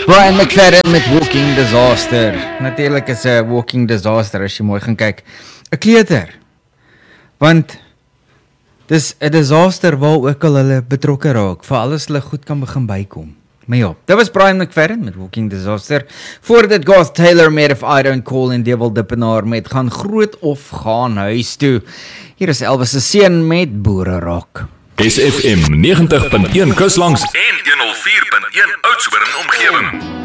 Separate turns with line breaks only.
Brian McFerrin met Walking Disaster. Natuurlijk is 'n walking disaster as jy mooi gaan kyk 'n kleuter. Want dis 'n disaster waar ook al hulle betrokke raak, vir alles hulle goed kan begin bykom. Maar ja, dit was Brian McFerrin met Walking Disaster. Voor dit Garth Taylor met If I Don't Call en Devil Dippenaar met Gaan Groot of Gaan Huis Toe. Hier is Elvis se seun met Boere Rock.
SFM 90.1 Kuslangs en 104.1 Oudtshoorn omgewing.